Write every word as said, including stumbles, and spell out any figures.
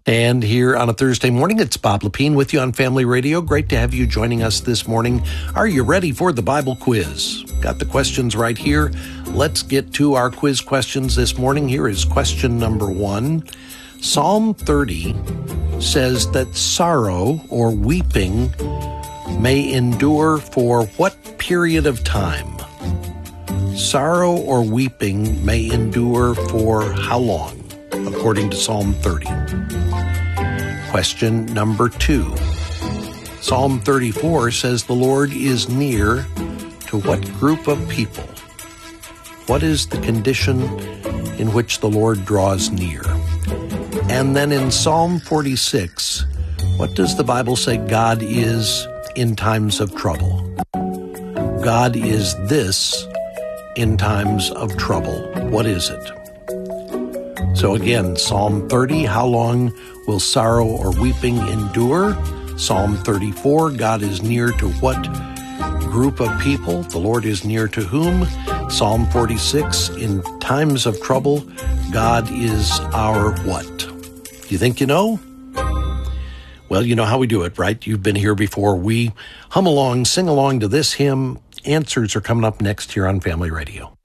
And here on a Thursday morning, it's Bob Lepine with you on Family Radio. Great to have you joining us this morning. Are you ready for the Bible quiz? Got the questions right here. Let's get to our quiz questions this morning. Here is question number one. Psalm thirty says that sorrow or weeping may endure for what period of time? Sorrow or weeping may endure for how long, according to Psalm thirty? Question number two. Psalm thirty-four says the Lord is near to what group of people? What is the condition in which the Lord draws near? And then in Psalm forty-six, what does the Bible say God is in times of trouble? God is this in times of trouble. What is it? So again, Psalm thirty, how long will sorrow or weeping endure? Psalm thirty-four, God is near to what group of people? The Lord is near to whom? Psalm forty-six, in times of trouble, God is our what? You think you know? Well, you know how we do it, right? You've been here before. We hum along, sing along to this hymn. Answers are coming up next here on Family Radio.